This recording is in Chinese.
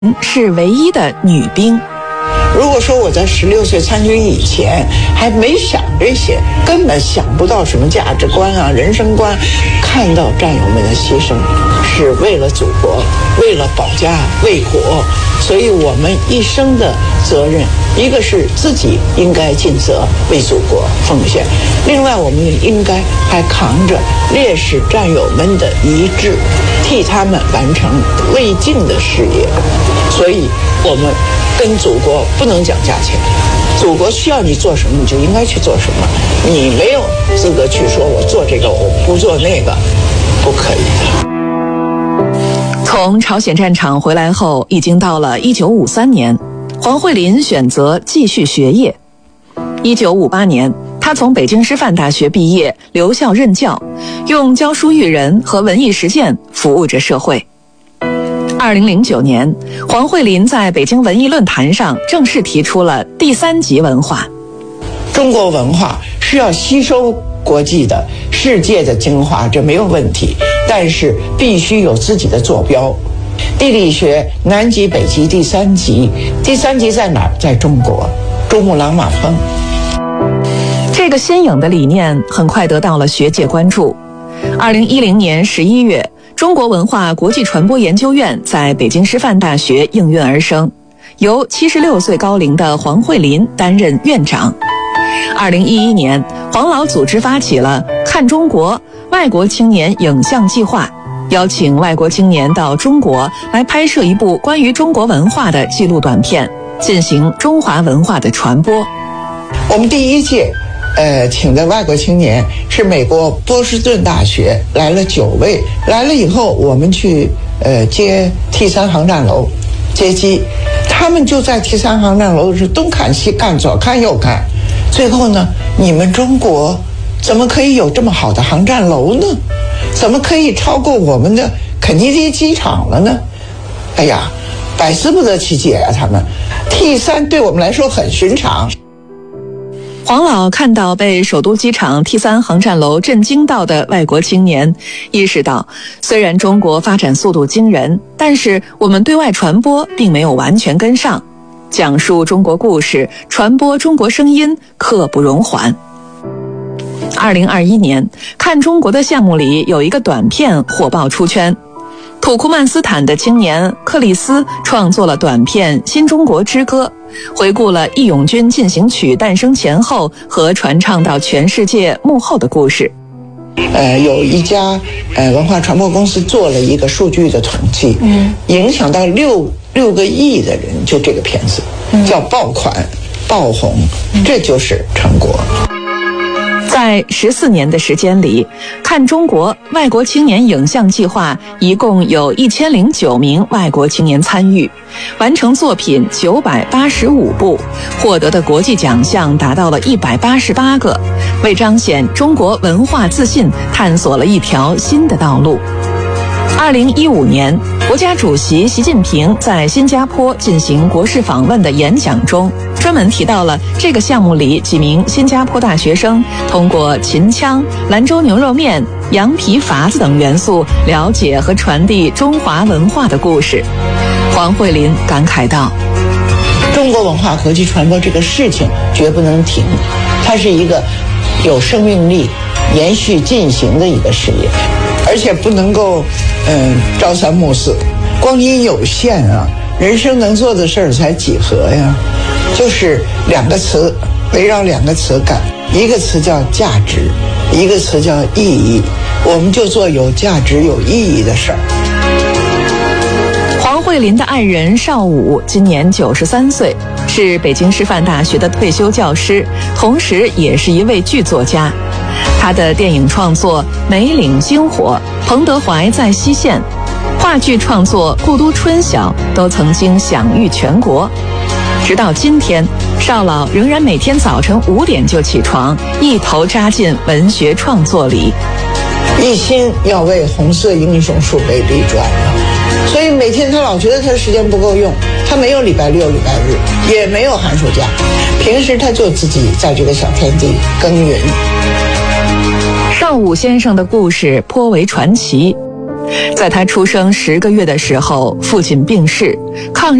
是唯一的女兵。 如果说我在16岁参军以前还没想这些，根本想不到什么价值观啊、人生观，看到战友们的牺牲是为了祖国，为了保家卫国，所以我们一生的责任，一个是自己应该尽责为祖国奉献，另外我们也应该还扛着烈士战友们的遗志，替他们完成未尽的事业。所以我们跟祖国不能讲价钱，祖国需要你做什么你就应该去做什么，你没有资格去说我做这个我不做那个，不可以的。 从朝鲜战场回来后，已经到了1953年，黄惠林选择继续学业。1958年，他从北京师范大学毕业，留校任教，用教书育人和文艺实践服务着社会。2009年，黄惠林在北京文艺论坛上正式提出了第3级文化。 中国文化是要吸收国际的世界的精华，这没有问题，但是必须有自己的坐标。地理学南极北极第3级，第3级在哪儿？在中国，珠穆朗玛峰。 这个新颖的理念很快得到了学界关注。2010年11月，中国文化国际传播研究院在北京师范大学应运而生，由76岁高龄的黄惠林担任院长。2011年，黄老组织发起了看中国外国青年影像计划，邀请外国青年到中国来拍摄一部关于中国文化的纪录短片，进行中华文化的传播。 我们第1届请的外国青年是美国波士顿大学，来了9位。来了以后，我们去接 T3 航站楼接机，他们就在 T3 航站楼是东看西看，左看右看。最后呢，你们中国怎么可以有这么好的航站楼呢？怎么可以超过我们的肯尼迪机场了呢？哎呀，百思不得其解啊！他们 T3 对我们来说很寻常。 黄老看到被首都机场 T3 航站楼震惊到的外国青年，意识到虽然中国发展速度惊人，但是我们对外传播并没有完全跟上，讲述中国故事，传播中国声音，刻不容缓。2021年，看中国的项目里有一个短片火爆出圈。土库曼斯坦的青年克里斯创作了短片《新中国之歌》，回顾了《义勇军进行曲》诞生前后和传唱到全世界幕后的故事。 有一家文化传播公司做了一个数据的统计，影响到6个亿的人，就这个片子叫爆款爆红，这就是成果。 在14年的时间里，看中国外国青年影像计划一共有1009名外国青年参与，完成作品985部，获得的国际奖项达到了188个，为彰显中国文化自信探索了一条新的道路。2015年，国家主席习近平在新加坡进行国事访问的演讲中，专门提到了这个项目里几名新加坡大学生通过秦腔、兰州牛肉面、羊皮筏子等元素了解和传递中华文化的故事。黄惠林感慨道： 中国文化国际传播这个事情绝不能停，它是一个有生命力、延续进行的一个事业，而且不能够朝三暮四，光阴有限啊，人生能做的事儿才几何呀？就是2个词，围绕2个词干，一个词叫价值，一个词叫意义，我们就做有价值有意义的事儿。 黄惠林的爱人邵武今年93岁，是北京师范大学的退休教师，同时也是一位剧作家。他的电影创作《梅岭星火》《彭德怀在西线》，话剧创作《故都春晓》都曾经享誉全国。直到今天，邵老仍然每天早晨5点就起床，一头扎进文学创作里， 一心要为红色英雄树碑立传了。所以每天他老觉得他的时间不够用，他没有礼拜六、礼拜日，也没有寒暑假，平时他就自己在这个小天地耕耘。 邵武先生的故事颇为传奇。 在他出生10个月的时候，父亲病逝，抗